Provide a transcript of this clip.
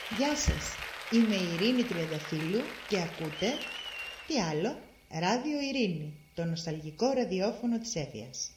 Γεια σας, είμαι η Ειρήνη Τριανταφύλλου και ακούτε, τι άλλο, Ράδιο Ειρήνη, το νοσταλγικό ραδιόφωνο της Έφιας.